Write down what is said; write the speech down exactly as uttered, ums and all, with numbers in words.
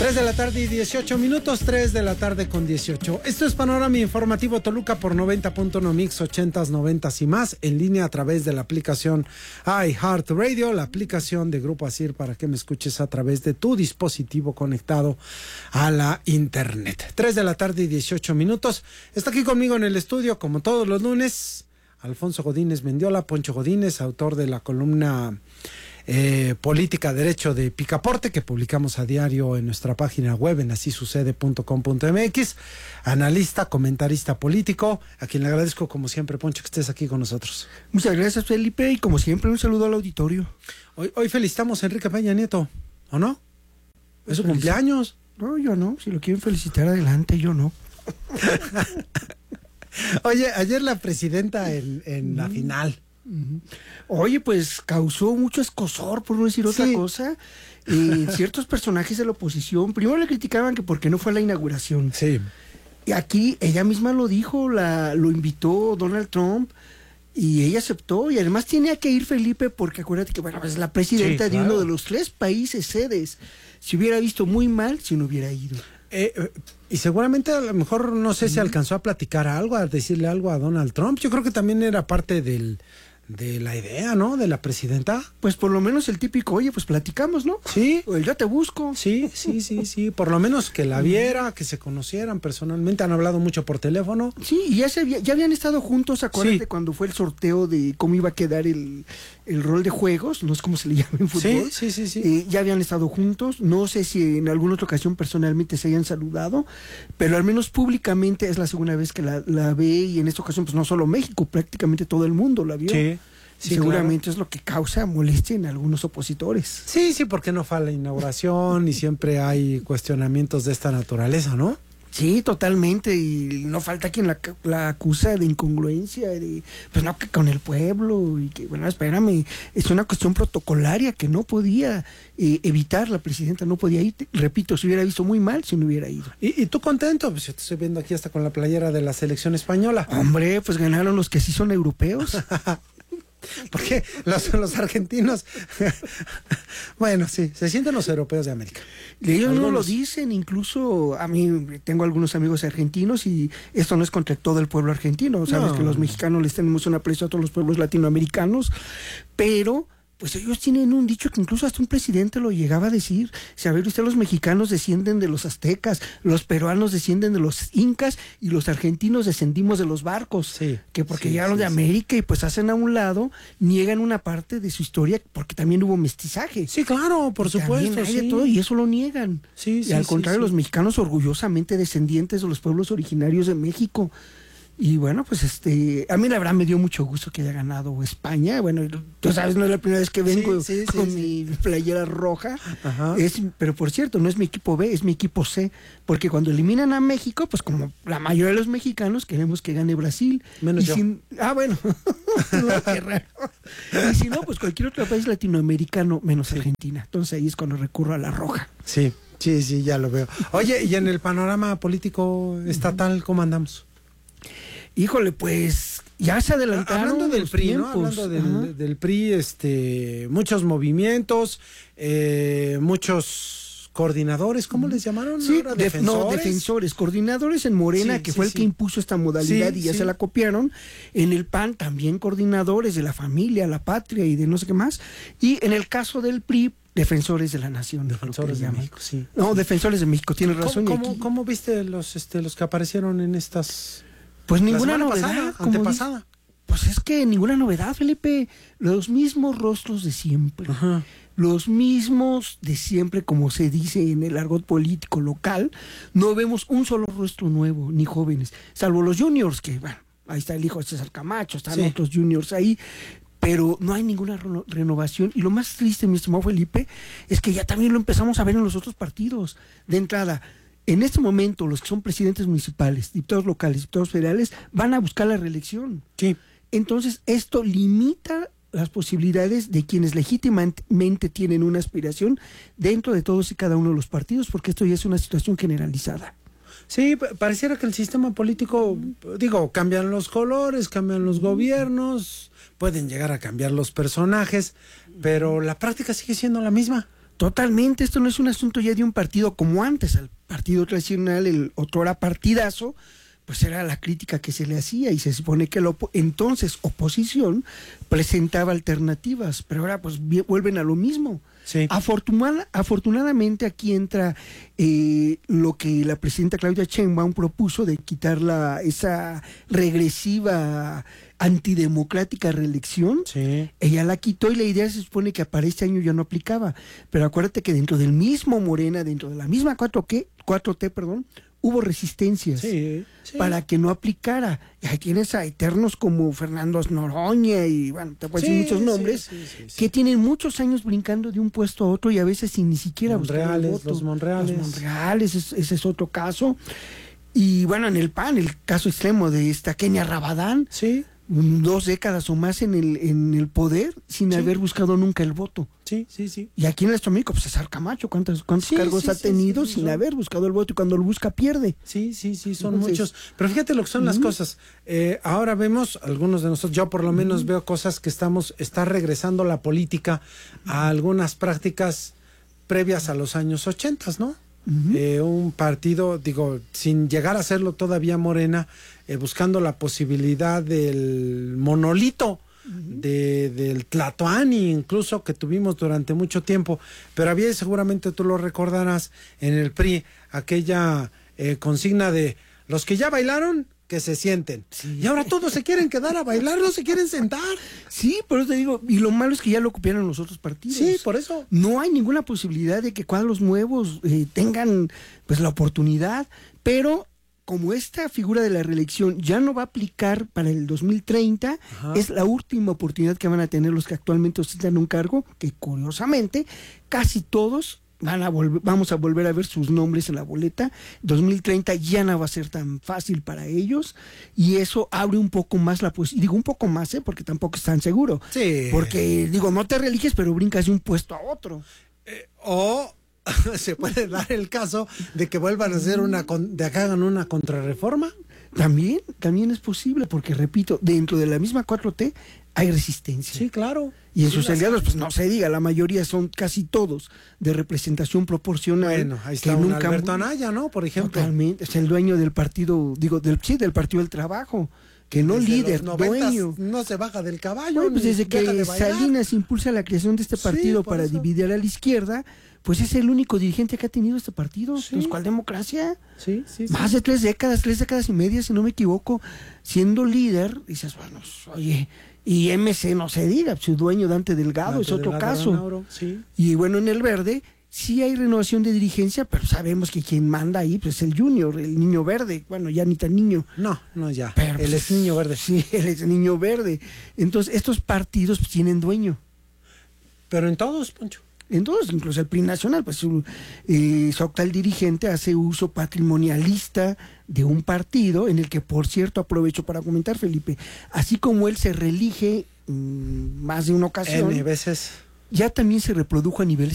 tres de la tarde y dieciocho minutos, tres de la tarde con dieciocho. Esto es Panorama Informativo Toluca por noventa punto uno Mix, ochentas, noventas y más, en línea a través de la aplicación iHeartRadio, la aplicación de Grupo Asir para que me escuches a través de tu dispositivo conectado a la internet. tres de la tarde y dieciocho minutos. Está aquí conmigo en el estudio, como todos los lunes, Alfonso Godínez Mendiola, Poncho Godínez, autor de la columna Eh, Política Derecho de Picaporte, que publicamos a diario en nuestra página web en así sucede punto com punto mx, analista, comentarista político, a quien le agradezco como siempre, Poncho, que estés aquí con nosotros. Muchas gracias, Felipe, y como siempre un saludo al auditorio. Hoy, hoy felicitamos a Enrique Peña Nieto, ¿o no? ¿Es su Felici- cumpleaños? No, yo no, si lo quieren felicitar adelante, yo no. Oye, ayer la presidenta en, en mm. la final. Oye, pues causó mucho escozor, por no decir otra sí. cosa, y ciertos personajes de la oposición. Primero le criticaban que porque no fue a la inauguración. Sí. Y aquí ella misma lo dijo, la, lo invitó Donald Trump y ella aceptó. Y además tenía que ir Felipe porque acuérdate que bueno, es la presidenta sí, claro. de uno de los tres países sedes. Se hubiera visto muy mal si no hubiera ido. Eh, eh, y seguramente a lo mejor no sé si alcanzó a platicar algo, a decirle algo a Donald Trump. Yo creo que también era parte del de la idea, ¿no? De la presidenta. Pues por lo menos el típico, oye, pues platicamos, ¿no? Sí. O el yo te busco. Sí, sí, sí, sí. Por lo menos que la viera, que se conocieran personalmente. Han hablado mucho por teléfono. Sí, y ya, se, ya habían estado juntos, acuérdate, sí. cuando fue el sorteo de cómo iba a quedar el, el rol de juegos, no sé cómo se le llama en fútbol. Sí, sí, sí, sí. Eh, ya habían estado juntos. No sé si en alguna otra ocasión personalmente se hayan saludado, pero al menos públicamente es la segunda vez que la, la ve, y en esta ocasión, pues no solo México, prácticamente todo el mundo la vio. Sí. Sí, seguramente claro. Es lo que causa molestia en algunos opositores. Sí, sí, porque no fue a la inauguración y siempre hay cuestionamientos de esta naturaleza, ¿no? Sí, totalmente, y no falta quien la, la acusa de incongruencia, de, pues no, que con el pueblo, y que, bueno, espérame, es una cuestión protocolaria que no podía eh, evitar la presidenta, no podía ir, repito, se hubiera visto muy mal si no hubiera ido. ¿Y, y tú contento? Pues yo te estoy viendo aquí hasta con la playera de la selección española. Hombre, pues ganaron los que sí son europeos. Porque los, los argentinos, bueno, sí, se sienten los europeos de América. Ellos algunos no lo dicen, incluso a mí tengo algunos amigos argentinos y esto no es contra todo el pueblo argentino, sabes no. que los mexicanos les tenemos un aprecio a todos los pueblos latinoamericanos, pero pues ellos tienen un dicho que incluso hasta un presidente lo llegaba a decir. Si a ver usted, los mexicanos descienden de los aztecas, los peruanos descienden de los incas y los argentinos descendimos de los barcos, sí, que porque sí, llegaron sí, de América sí. y pues hacen a un lado, niegan una parte de su historia porque también hubo mestizaje. Sí, claro, por supuesto. Sí. De todo, y eso lo niegan. Sí, y sí, al sí, contrario, sí. los mexicanos orgullosamente descendientes de los pueblos originarios de México. Y bueno, pues este, a mí la verdad me dio mucho gusto que haya ganado España. Bueno, tú sabes, no es la primera vez que vengo sí, sí, con sí, mi sí. playera roja. Ajá. Es, pero por cierto, no es mi equipo B, es mi equipo C. Porque cuando eliminan a México, pues como la mayoría de los mexicanos queremos que gane Brasil. Menos y yo. Sin, ah, bueno, no, qué raro. Y si no, pues cualquier otro país latinoamericano, menos sí. Argentina. Entonces ahí es cuando recurro a la roja. Sí, sí, sí, ya lo veo. Oye, y en el panorama político estatal, ¿cómo andamos? Híjole, pues ya se adelantaron. Hablando del los P R I, tiempos. ¿no? Hablando del, del P R I, este, muchos movimientos, eh, muchos coordinadores, ¿cómo les llamaron? Sí, ahora? Def, no, defensores, coordinadores en Morena, sí, que sí, fue el sí. que impuso esta modalidad sí, y ya sí. se la copiaron. En el P A N también coordinadores de la familia, la patria y de no sé qué más. Y en el caso del P R I, defensores de la nación. Defensores de México, sí. No, defensores de México, tienes razón. ¿Cómo, cómo, ¿Cómo viste los, este, los que aparecieron en estas? Pues ninguna novedad. Pasada, antepasada. Dice, pues es que ninguna novedad, Felipe. Los mismos rostros de siempre. Ajá. Los mismos de siempre, como se dice en el argot político local. No vemos un solo rostro nuevo, ni jóvenes. Salvo los juniors, que bueno, ahí está el hijo de César Camacho, están sí. otros juniors ahí. Pero no hay ninguna reno- renovación. Y lo más triste, mi estimado Felipe, es que ya también lo empezamos a ver en los otros partidos. De entrada, en este momento, los que son presidentes municipales, diputados locales, diputados federales, van a buscar la reelección. Sí. Entonces, esto limita las posibilidades de quienes legítimamente tienen una aspiración dentro de todos y cada uno de los partidos, porque esto ya es una situación generalizada. Sí, pareciera que el sistema político, digo, cambian los colores, cambian los gobiernos, pueden llegar a cambiar los personajes, pero la práctica sigue siendo la misma. Totalmente, esto no es un asunto ya de un partido como antes, al partido tradicional, el otrora partidazo, pues era la crítica que se le hacía y se supone que la opo- entonces oposición presentaba alternativas, pero ahora pues vuelven a lo mismo. Sí. Afortunada, afortunadamente aquí entra eh, lo que la presidenta Claudia Sheinbaum propuso de quitar la, esa regresiva antidemocrática reelección. Sí. Ella la quitó y la idea se supone que para este año ya no aplicaba. Pero acuérdate que dentro del mismo Morena, dentro de la misma cuatro T, perdón, hubo resistencias Sí, sí. para que no aplicara. Y ahí tienes a eternos como Fernando Noroña y bueno, te puedo Sí, decir muchos nombres sí, sí, sí, sí. que tienen muchos años brincando de un puesto a otro y a veces sin ni siquiera buscar el Monreales, voto. los Monreales. Los Monreales, es- ese es otro caso. Y bueno, en el P A N, el caso extremo de esta Kenia Rabadán, Sí, dos décadas o más en el, en el poder sin Sí. haber buscado nunca el voto. sí, sí, sí. Y aquí en el México, pues César Camacho, ¿cuántos, cuántos Sí, cargos sí, ha sí, tenido sí, sí, sin son- haber buscado el voto y cuando lo busca pierde? Sí, sí, sí, son Entonces, muchos. Pero fíjate lo que son las ujú. cosas. Eh, ahora vemos, algunos de nosotros, yo por lo menos veo cosas que estamos, está regresando la política a algunas prácticas previas a los años ochentas, ¿no? Ujú. Eh, un partido, digo, sin llegar a serlo todavía Morena, eh, buscando la posibilidad del monolito, de, del Tlatoani incluso, que tuvimos durante mucho tiempo, pero había, seguramente tú lo recordarás, en el P R I, aquella eh, consigna de los que ya bailaron, que se sienten. Sí. Y ahora todos se quieren quedar a bailar, no se quieren sentar. Sí, por eso te digo, y lo malo es que ya lo copiaron los otros partidos. Sí, por eso. No hay ninguna posibilidad de que cuadros nuevos eh, tengan pues la oportunidad, pero como esta figura de la reelección ya no va a aplicar para el dos mil treinta, Ajá. es la última oportunidad que van a tener los que actualmente ostentan un cargo, que curiosamente casi todos van a volver, vamos a volver a ver sus nombres en la boleta. dos mil treinta ya no va a ser tan fácil para ellos y eso abre un poco más la posibilidad, digo un poco más, ¿eh? Porque tampoco es tan seguro. Sí. Porque digo, no te reeliges, pero brincas de un puesto a otro. Eh, o se puede dar el caso de que vuelvan a hacer una, con- de que hagan una contrarreforma. También, también es posible, porque repito, dentro de la misma cuatro T hay resistencia. Sí, claro. Y en Sí, sus las aliados, hay. pues no se diga, la mayoría son casi todos de representación proporcional. Bueno, ahí está que un nunca- Alberto Anaya, ¿no? Por ejemplo. Totalmente, es el dueño del partido, digo, del sí, del Partido del Trabajo, que no Desde líder, los noventas dueño. no se baja del caballo. Bueno, pues ni desde deja de que bailar. Salinas impulsa la creación de este Sí, partido por para eso. dividir a la izquierda, pues es el único dirigente que ha tenido este partido. Sí. Pues, ¿cuál democracia? Sí, sí, sí. Más de tres décadas, tres décadas y media, si no me equivoco, siendo líder, dices, bueno, oye, y M C no se diga, su dueño Dante Delgado Dante es otro Delgado caso. Ranauro, sí. Y bueno, en el verde sí hay renovación de dirigencia, pero sabemos que quien manda ahí pues es el Junior, el niño verde, bueno, ya ni tan niño. No, no, ya. Pero, Él pues, es niño verde. Sí, él es niño verde. Entonces, estos partidos pues, tienen dueño. Pero en todos, Poncho. Entonces, incluso el P R I nacional, pues su, eh, su actual dirigente hace uso patrimonialista de un partido en el que, por cierto, aprovecho para comentar, Felipe, así como él se reelige mmm, más de una ocasión, N veces. ya también se reprodujo a nivel